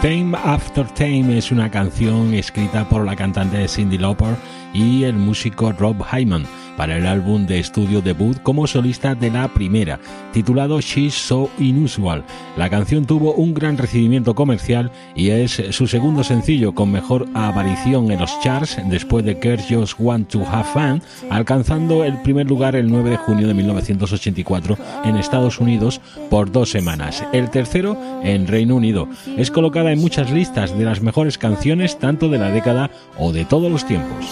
Time After Time es una canción escrita por la cantante Cyndi Lauper y el músico Rob Hyman para el álbum de estudio debut como solista de la primera, titulado She's So Unusual. La canción tuvo un gran recibimiento comercial y es su segundo sencillo con mejor aparición en los charts después de Girls Just Want to Have Fun, alcanzando el primer lugar el 9 de junio de 1984 en Estados Unidos por 2 semanas. El tercero en Reino Unido. Es colocada en muchas listas de las mejores canciones tanto de la década o de todos los tiempos.